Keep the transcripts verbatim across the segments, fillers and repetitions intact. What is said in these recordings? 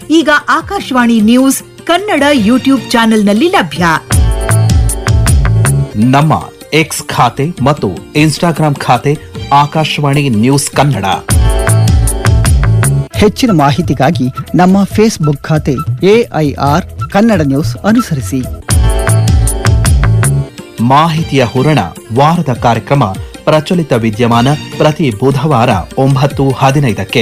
ಈಗ Akashvani news Kannada YouTube ಚಾನೆಲ್ನಲ್ಲಿ ಲಭ್ಯ. ನಮ್ಮ ಎಕ್ಸ್ ಖಾತೆ ಮತ್ತು ಇನ್ಸ್ಟಾಗ್ರಾಂ ಖಾತೆ ಆಕಾಶವಾಣಿ ನ್ಯೂಸ್ ಕನ್ನಡ. ಹೆಚ್ಚಿನ ಮಾಹಿತಿಗಾಗಿ ನಮ್ಮ ಫೇಸ್ಬುಕ್ ಖಾತೆ ಎಐಆರ್ ಕನ್ನಡ ನ್ಯೂಸ್ ಅನುಸರಿಸಿ. ಮಾಹಿತಿಯ ಹೂರಣ ವಾರದ ಕಾರ್ಯಕ್ರಮ ಪ್ರಚಲಿತ ವಿದ್ಯಮಾನ ಪ್ರತಿ ಬುಧವಾರ ಒಂಬತ್ತು ಹದಿನೈದಕ್ಕೆ.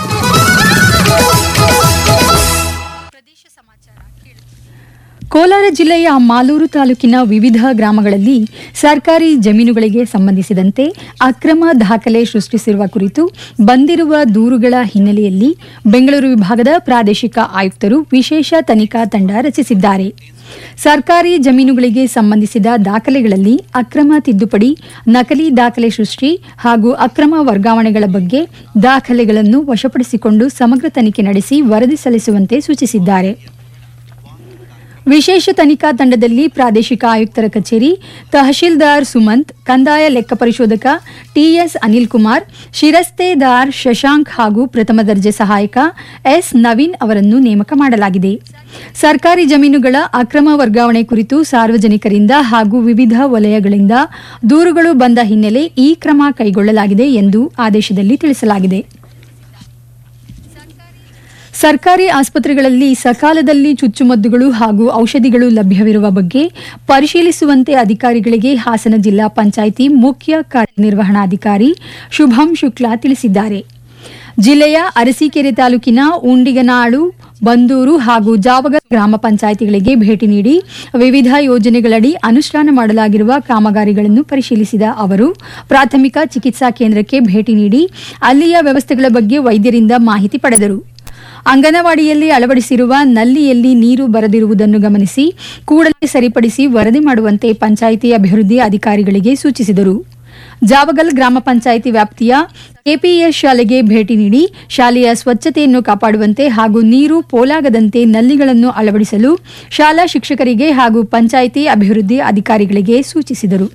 ಕೋಲಾರ ಜಿಲ್ಲೆಯ ಮಾಲೂರು ತಾಲೂಕಿನ ವಿವಿಧ ಗ್ರಾಮಗಳಲ್ಲಿ ಸರ್ಕಾರಿ ಜಮೀನುಗಳಿಗೆ ಸಂಬಂಧಿಸಿದಂತೆ ಅಕ್ರಮ ದಾಖಲೆ ಸೃಷ್ಟಿಸಿರುವ ಕುರಿತು ಬಂದಿರುವ ದೂರುಗಳ ಹಿನ್ನೆಲೆಯಲ್ಲಿ ಬೆಂಗಳೂರು ವಿಭಾಗದ ಪ್ರಾದೇಶಿಕ ಆಯುಕ್ತರು ವಿಶೇಷ ತನಿಖಾ ತಂಡ ರಚಿಸಿದ್ದಾರೆ. ಸರ್ಕಾರಿ ಜಮೀನುಗಳಿಗೆ ಸಂಬಂಧಿಸಿದ ದಾಖಲೆಗಳಲ್ಲಿ ಅಕ್ರಮ ತಿದ್ದುಪಡಿ, ನಕಲಿ ದಾಖಲೆ ಸೃಷ್ಟಿ ಹಾಗೂ ಅಕ್ರಮ ವರ್ಗಾವಣೆಗಳ ಬಗ್ಗೆ ದಾಖಲೆಗಳನ್ನು ವಶಪಡಿಸಿಕೊಂಡು ಸಮಗ್ರ ತನಿಖೆ ನಡೆಸಿ ವರದಿ ಸಲ್ಲಿಸುವಂತೆ ಸೂಚಿಸಿದ್ದಾರೆ. ವಿಶೇಷ ತನಿಖಾ ತಂಡದಲ್ಲಿ ಪ್ರಾದೇಶಿಕ ಆಯುಕ್ತರ ಕಚೇರಿ, ತಹಶೀಲ್ದಾರ್ ಸುಮಂತ್, ಕಂದಾಯ ಲೆಕ್ಕ ಪರಿಶೋಧಕ ಟಿಎಸ್ ಅನಿಲ್ ಕುಮಾರ್, ಶಿರಸ್ತೇದಾರ್ ಶಶಾಂಕ್ ಹಾಗೂ ಪ್ರಥಮ ದರ್ಜೆ ಸಹಾಯಕ ಎಸ್ ನವೀನ್ ಅವರನ್ನು ನೇಮಕ ಮಾಡಲಾಗಿದೆ. ಸರ್ಕಾರಿ ಜಮೀನುಗಳ ಅಕ್ರಮ ವರ್ಗಾವಣೆ ಕುರಿತು ಸಾರ್ವಜನಿಕರಿಂದ ಹಾಗೂ ವಿವಿಧ ವಲಯಗಳಿಂದ ದೂರುಗಳು ಬಂದ ಹಿನ್ನೆಲೆ ಈ ಕ್ರಮ ಕೈಗೊಳ್ಳಲಾಗಿದೆ ಎಂದು ಆದೇಶದಲ್ಲಿ ತಿಳಿಸಲಾಗಿದೆ. ಸರ್ಕಾರಿ ಆಸ್ಪತ್ರೆಗಳಲ್ಲಿ ಸಕಾಲದಲ್ಲಿ ಚುಚ್ಚುಮದ್ದುಗಳು ಹಾಗೂ ಔಷಧಿಗಳು ಲಭ್ಯವಿರುವ ಬಗ್ಗೆ ಪರಿಶೀಲಿಸುವಂತೆ ಅಧಿಕಾರಿಗಳಿಗೆ ಹಾಸನ ಜಿಲ್ಲಾ ಪಂಚಾಯಿತಿ ಮುಖ್ಯ ಕಾರ್ಯನಿರ್ವಹಣಾಧಿಕಾರಿ ಶುಭಂ ಶುಕ್ಲಾ ತಿಳಿಸಿದ್ದಾರೆ. ಜಿಲ್ಲೆಯ ಅರಸೀಕೆರೆ ತಾಲೂಕಿನ ಉಂಡಿಗನಾಳು, ಬಂದೂರು ಹಾಗೂ ಜಾವಗಲ್ ಗ್ರಾಮ ಪಂಚಾಯಿತಿಗಳಿಗೆ ಭೇಟಿ ನೀಡಿ ವಿವಿಧ ಯೋಜನೆಗಳಡಿ ಅನುಷ್ಠಾನ ಮಾಡಲಾಗಿರುವ ಕಾಮಗಾರಿಗಳನ್ನು ಪರಿಶೀಲಿಸಿದ ಅವರು ಪ್ರಾಥಮಿಕ ಚಿಕಿತ್ಸಾ ಕೇಂದ್ರಕ್ಕೆ ಭೇಟಿ ನೀಡಿ ಅಲ್ಲಿಯ ವ್ಯವಸ್ಥೆಗಳ ಬಗ್ಗೆ ವೈದ್ಯರಿಂದ ಮಾಹಿತಿ ಪಡೆದರು. ಅಂಗನವಾಡಿಯಲ್ಲಿ ಅಳವಡಿಸಿರುವ ನಲ್ಲಿಯಲ್ಲಿ ನೀರು ಬರದಿರುವುದನ್ನು ಗಮನಿಸಿ ಕೂಡಲೇ ಸರಿಪಡಿಸಿ ವರದಿ ಮಾಡುವಂತೆ ಪಂಚಾಯಿತಿ ಅಭಿವೃದ್ಧಿ ಅಧಿಕಾರಿಗಳಿಗೆ ಸೂಚಿಸಿದರು. ಜಾವಗಲ್ ಗ್ರಾಮ ಪಂಚಾಯಿತಿ ವ್ಯಾಪ್ತಿಯ ಕೆಪಿಎಸ್ ಶಾಲೆಗೆ ಭೇಟಿ ನೀಡಿ ಶಾಲೆಯ ಸ್ವಚ್ಛತೆಯನ್ನು ಕಾಪಾಡುವಂತೆ ಹಾಗೂ ನೀರು ಪೋಲಾಗದಂತೆ ನಲ್ಲಿಗಳನ್ನು ಅಳವಡಿಸಲು ಶಾಲಾ ಶಿಕ್ಷಕರಿಗೆ ಹಾಗೂ ಪಂಚಾಯಿತಿ ಅಭಿವೃದ್ಧಿ ಅಧಿಕಾರಿಗಳಿಗೆ ಸೂಚಿಸಿದರು.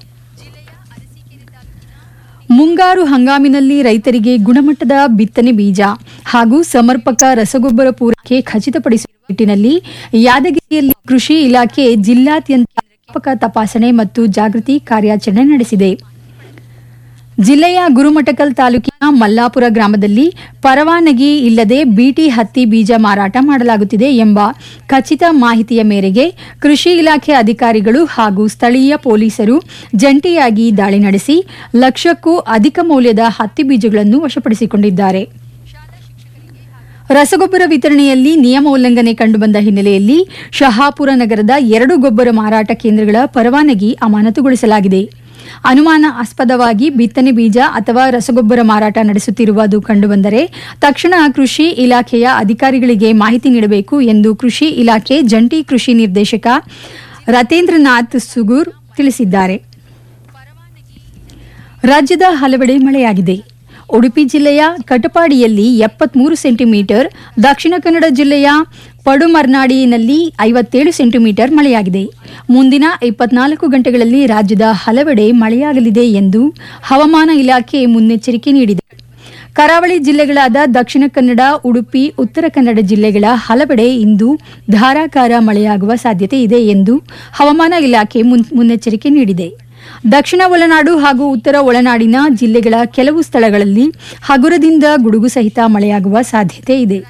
ಮುಂಗಾರು ಹಂಗಾಮಿನಲ್ಲಿ ರೈತರಿಗೆ ಗುಣಮಟ್ಟದ ಬಿತ್ತನೆ ಬೀಜ ಹಾಗೂ ಸಮರ್ಪಕ ರಸಗೊಬ್ಬರ ಪೂರೈಕೆ ಖಚಿತಪಡಿಸುವ ನಿಟ್ಟಿನಲ್ಲಿ ಯಾದಗಿರಿಯಲ್ಲಿ ಕೃಷಿ ಇಲಾಖೆ ಜಿಲ್ಲಾದ್ಯಂತ ವ್ಯಾಪಕ ತಪಾಸಣೆ ಮತ್ತು ಜಾಗೃತಿ ಕಾರ್ಯಾಚರಣೆ ನಡೆಸಿದೆ. ಜಿಲ್ಲೆಯ ಗುರುಮಠಕಲ್ ತಾಲೂಕಿನ ಮಲ್ಲಾಪುರ ಗ್ರಾಮದಲ್ಲಿ ಪರವಾನಗಿ ಇಲ್ಲದೆ ಬಿಟಿ ಹತ್ತಿ ಬೀಜ ಮಾರಾಟ ಮಾಡಲಾಗುತ್ತಿದೆ ಎಂಬ ಖಚಿತ ಮಾಹಿತಿಯ ಮೇರೆಗೆ ಕೃಷಿ ಇಲಾಖೆ ಅಧಿಕಾರಿಗಳು ಹಾಗೂ ಸ್ಥಳೀಯ ಪೊಲೀಸರು ಜಂಟಿಯಾಗಿ ದಾಳಿ ನಡೆಸಿ ಲಕ್ಷಕ್ಕೂ ಅಧಿಕ ಮೌಲ್ಯದ ಹತ್ತಿ ಬೀಜಗಳನ್ನು ವಶಪಡಿಸಿಕೊಂಡಿದ್ದಾರೆ. ರಸಗೊಬ್ಬರ ವಿತರಣೆಯಲ್ಲಿ ನಿಯಮ ಉಲ್ಲಂಘನೆ ಕಂಡುಬಂದ ಹಿನ್ನೆಲೆಯಲ್ಲಿ ಶಹಾಪುರ ನಗರದ ಎರಡು ಗೊಬ್ಬರ ಮಾರಾಟ ಕೇಂದ್ರಗಳ ಪರವಾನಗಿ ಅಮಾನತುಗೊಳಿಸಲಾಗಿದೆ. ಅನುಮಾನಾಸ್ಪದವಾಗಿ ಬಿತ್ತನೆ ಬೀಜ ಅಥವಾ ರಸಗೊಬ್ಬರ ಮಾರಾಟ ನಡೆಸುತ್ತಿರುವುದು ಕಂಡುಬಂದರೆ ತಕ್ಷಣ ಕೃಷಿ ಇಲಾಖೆಯ ಅಧಿಕಾರಿಗಳಿಗೆ ಮಾಹಿತಿ ನೀಡಬೇಕು ಎಂದು ಕೃಷಿ ಇಲಾಖೆ ಜಂಟಿ ಕೃಷಿ ನಿರ್ದೇಶಕ ರತೇಂದ್ರನಾಥ್ ಸುಗೂರ್ ತಿಳಿಸಿದ್ದಾರೆ. ರಾಜ್ಯದ ಹಲವೆಡೆ ಮಳೆಯಾಗಿದೆ. ಉಡುಪಿ ಜಿಲ್ಲೆಯ ಕಟಪಾಡಿಯಲ್ಲಿ ಎಪ್ಪತ್ಮೂರು ಸೆಂಟಿಮೀಟರ್, ದಕ್ಷಿಣ ಕನ್ನಡ ಜಿಲ್ಲೆಯ ಪಡುಮರ್ನಾಡಿನಲ್ಲಿ ಐವತ್ತೇಳು ಸೆಂಟಿಮೀಟರ್ ಮಳೆಯಾಗಿದೆ. ಮುಂದಿನ ಇಪ್ಪತ್ನಾಲ್ಕು ಗಂಟೆಗಳಲ್ಲಿ ರಾಜ್ಯದ ಹಲವೆಡೆ ಮಳೆಯಾಗಲಿದೆ ಎಂದು ಹವಾಮಾನ ಇಲಾಖೆ ಮುನ್ನೆಚ್ಚರಿಕೆ ನೀಡಿದೆ. ಕರಾವಳಿ ಜಿಲ್ಲೆಗಳಾದ ದಕ್ಷಿಣ ಕನ್ನಡ, ಉಡುಪಿ, ಉತ್ತರ ಕನ್ನಡ ಜಿಲ್ಲೆಗಳ ಹಲವೆಡೆ ಇಂದು ಧಾರಾಕಾರ ಮಳೆಯಾಗುವ ಸಾಧ್ಯತೆ ಇದೆ ಎಂದು ಹವಾಮಾನ ಇಲಾಖೆ ಮುನ್ನೆಚ್ಚರಿಕೆ ನೀಡಿದೆ. ದಕ್ಷಿಣ ಒಳನಾಡು ಹಾಗೂ ಉತ್ತರ ಒಳನಾಡಿನ ಜಿಲ್ಲೆಗಳ ಕೆಲವು ಸ್ಥಳಗಳಲ್ಲಿ ಹಗುರದಿಂದ ಗುಡುಗು ಸಹಿತ ಮಳೆಯಾಗುವ ಸಾಧ್ಯತೆ ಇದೆ.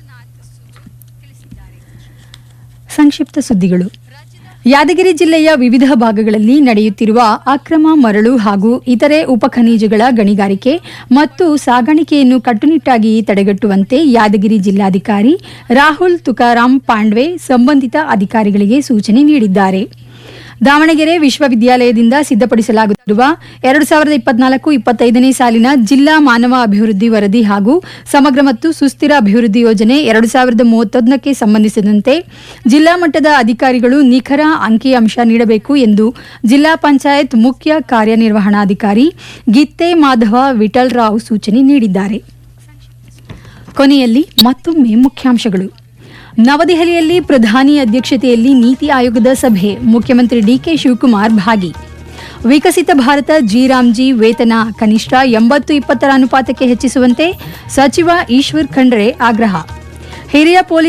ಸಂಕ್ಷಿಪ್ತ ಸುದ್ದಿಗಳು. ಯಾದಗಿರಿ ಜಿಲ್ಲೆಯ ವಿವಿಧ ಭಾಗಗಳಲ್ಲಿ ನಡೆಯುತ್ತಿರುವ ಅಕ್ರಮ ಮರಳು ಹಾಗೂ ಇತರೆ ಉಪಖನಿಜಗಳ ಗಣಿಗಾರಿಕೆ ಮತ್ತು ಸಾಗಾಣಿಕೆಯನ್ನು ಕಟ್ಟುನಿಟ್ಟಾಗಿ ತಡೆಗಟ್ಟುವಂತೆ ಯಾದಗಿರಿ ಜಿಲ್ಲಾಧಿಕಾರಿ ರಾಹುಲ್ ತುಕಾರಾಂ ಪಾಂಡ್ವೆ ಸಂಬಂಧಿತ ಅಧಿಕಾರಿಗಳಿಗೆ ಸೂಚನೆ ನೀಡಿದ್ದಾರೆ. ದಾವಣಗೆರೆ ವಿಶ್ವವಿದ್ಯಾಲಯದಿಂದ ಸಿದ್ಧಪಡಿಸಲಾಗುತ್ತಿರುವ ಎರಡು ಸಾವಿರದ ಇಪ್ಪತ್ನಾಲ್ಕು ಇಪ್ಪತ್ತೈದನೇ ಸಾಲಿನ ಜಿಲ್ಲಾ ಮಾನವ ಅಭಿವೃದ್ಧಿ ವರದಿ ಹಾಗೂ ಸಮಗ್ರ ಮತ್ತು ಸುಸ್ಥಿರ ಅಭಿವೃದ್ಧಿ ಯೋಜನೆ ಎರಡು ಸಾವಿರದ ಮೂವತ್ತೊಂದಕ್ಕೆ ಸಂಬಂಧಿಸಿದಂತೆ ಜಿಲ್ಲಾ ಮಟ್ಟದ ಅಧಿಕಾರಿಗಳು ನಿಖರ ಅಂಕಿಅಂಶ ನೀಡಬೇಕು ಎಂದು ಜಿಲ್ಲಾ ಪಂಚಾಯತ್ ಮುಖ್ಯ ಕಾರ್ಯನಿರ್ವಹಣಾಧಿಕಾರಿ ಗಿತ್ತೆ ಮಾಧವ ವಿಠಲರಾವ್ ಸೂಚನೆ ನೀಡಿದ್ದಾರೆ. ಕೊನೆಯಲ್ಲಿ ಮತ್ತೊಮ್ಮೆ ಮುಖ್ಯಾಂಶಗಳು. ನವದೆಹಲಿಯಲ್ಲಿ ಪ್ರಧಾನಿ ಅಧ್ಯಕ್ಷತೆಯಲ್ಲಿ ನೀತಿ ಆಯೋಗದ ಸಭೆ, ಮುಖ್ಯಮಂತ್ರಿ ಡಿಕೆ ಶಿವಕುಮಾರ್ ಭಾಗಿ. ವಿಕಸಿತ ಭಾರತ ಜಿರಾಮ್ಜಿ ವೇತನ ಕನಿಷ್ಠ ಎಂಬತ್ತು ಇಪ್ಪತ್ತರ ಅನುಪಾತಕ್ಕೆ ಹೆಚ್ಚಿಸುವಂತೆ ಸಚಿವ ಈಶ್ವರ್ ಖಂಡ್ರೆ ಆಗ್ರಹ. ಹಿರಿಯ ಪೊಲೀಸ್